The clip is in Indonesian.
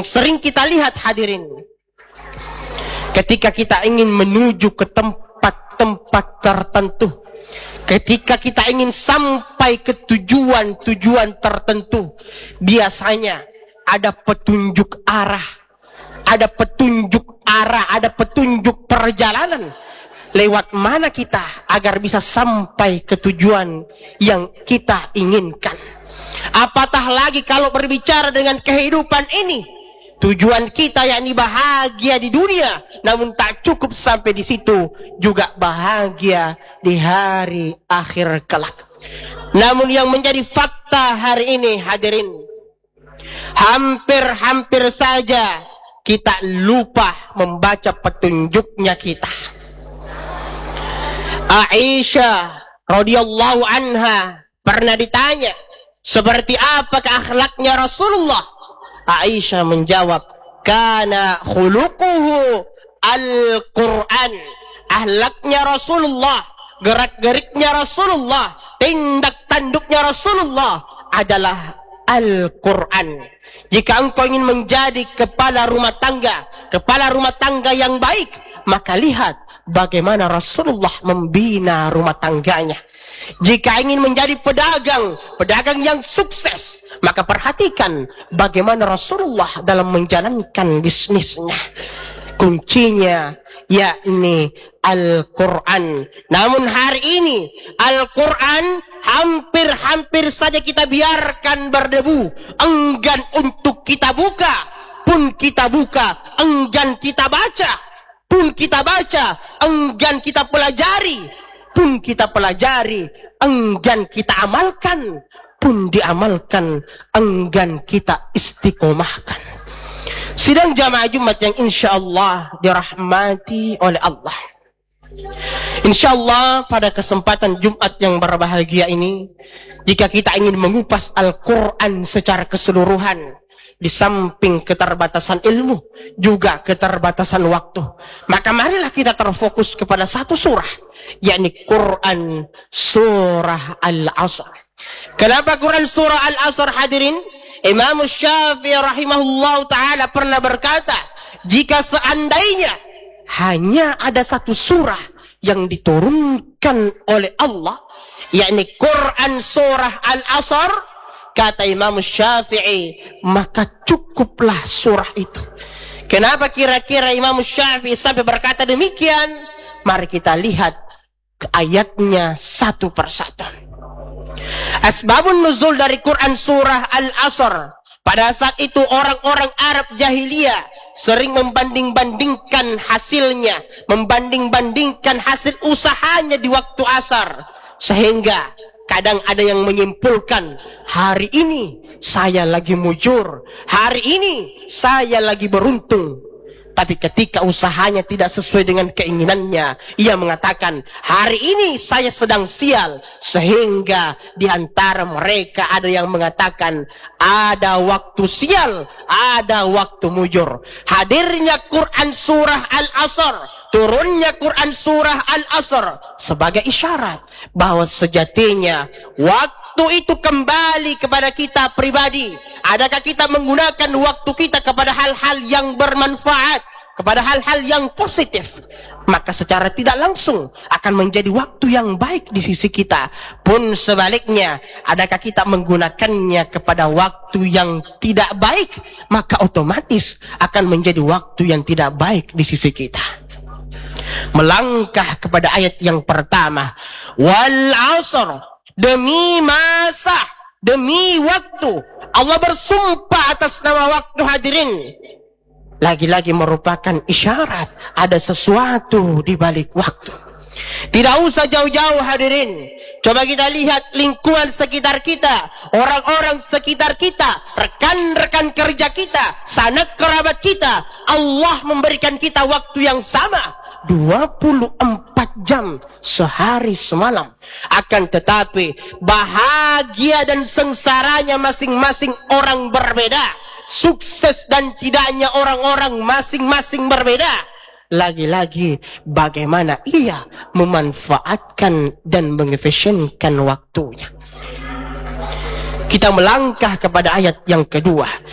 Yang sering kita lihat hadirin, ketika kita ingin menuju ke tempat-tempat tertentu, ketika kita ingin sampai ke tujuan-tujuan tertentu, biasanya ada petunjuk arah, ada petunjuk perjalanan. Lewat mana kita agar bisa sampai ke tujuan yang kita inginkan. Apatah lagi kalau berbicara dengan kehidupan ini, tujuan kita yakni bahagia di dunia, namun tak cukup sampai di situ, juga bahagia di hari akhir kelak. Namun yang menjadi fakta hari ini hadirin, hampir saja kita lupa membaca petunjuknya kita. Aisyah radhiyallahu anha pernah ditanya, seperti apakah akhlaknya Rasulullah? Aisyah menjawab, kana khuluquhu al-Quran. Akhlaknya Rasulullah, gerak-geriknya Rasulullah, tindak tanduknya Rasulullah adalah Al-Quran. Jika engkau ingin menjadi kepala rumah tangga yang baik, maka lihat bagaimana Rasulullah membina rumah tangganya. Jika ingin menjadi pedagang yang sukses, maka perhatikan bagaimana Rasulullah dalam menjalankan bisnisnya. Kuncinya yakni Al-Quran. Namun hari ini Al-Quran hampir saja kita biarkan berdebu. Enggan untuk kita buka, pun kita buka. Enggan kita baca, pun kita baca. Enggan kita pelajari, pun kita pelajari. Enggan kita amalkan, pun diamalkan. Enggan kita istiqomahkan. Sidang jamaah Jumat yang insya Allah dirahmati oleh Allah. Insya Allah pada kesempatan Jumat yang berbahagia ini, jika kita ingin mengupas Al-Quran secara keseluruhan, di samping keterbatasan ilmu, juga keterbatasan waktu, maka marilah kita terfokus kepada satu surah, yakni Quran surah Al-Asr. Kenapa Quran surah Al-Asr hadirin? Imam Syafi'i rahimahullah ta'ala pernah berkata, jika seandainya hanya ada satu surah yang diturunkan oleh Allah, yakni Quran surah Al-Asr, kata Imam Syafi'i, maka cukuplah surah itu. Kenapa kira-kira Imam Syafi'i sampai berkata demikian? Mari kita lihat ayatnya satu persatu. Asbabun nuzul dari Quran surah Al-Asr. Pada saat itu orang-orang Arab jahiliyah sering membanding-bandingkan hasilnya, membanding-bandingkan hasil usahanya di waktu asar. Sehingga kadang ada yang menyimpulkan, hari ini saya lagi mujur, hari ini saya lagi beruntung. Tapi ketika usahanya tidak sesuai dengan keinginannya, ia mengatakan, hari ini saya sedang sial. Sehingga di antara mereka ada yang mengatakan, ada waktu sial, ada waktu mujur. Hadirnya Quran surah Al-Asr, turunnya Quran surah Al-Asr sebagai isyarat bahwa sejatinya waktu itu kembali kepada kita pribadi. Adakah kita menggunakan waktu kita kepada hal-hal yang bermanfaat, kepada hal-hal yang positif? Maka secara tidak langsung akan menjadi waktu yang baik di sisi kita. Pun sebaliknya, adakah kita menggunakannya kepada waktu yang tidak baik, maka otomatis akan menjadi waktu yang tidak baik di sisi kita. Melangkah kepada ayat yang pertama, wal asr, demi masa, demi waktu. Allah bersumpah atas nama waktu hadirin. Lagi-lagi merupakan isyarat ada sesuatu di balik waktu. Tidak usah jauh-jauh hadirin. Coba kita lihat lingkungan sekitar kita, orang-orang sekitar kita, rekan-rekan kerja kita, sanak kerabat kita. Allah memberikan kita waktu yang sama, 24 jam sehari semalam. Akan tetapi bahagia dan sengsaranya masing-masing orang berbeda. Sukses dan tidaknya orang-orang masing-masing berbeda. Lagi-lagi bagaimana ia memanfaatkan dan mengefisienkan waktunya. Kita melangkah kepada ayat yang kedua.